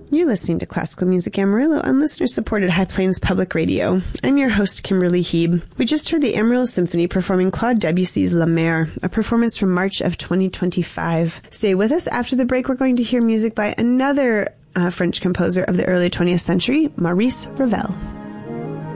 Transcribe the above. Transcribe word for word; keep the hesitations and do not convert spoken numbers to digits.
You're listening to Classical Music Amarillo on listener-supported High Plains Public Radio. I'm your host, Kimberly Heeb. We just heard the Amarillo Symphony performing Claude Debussy's La Mer, a performance from March of twenty twenty-five. Stay with us. After the break, we're going to hear music by another uh, French composer of the early twentieth century, Maurice Ravel.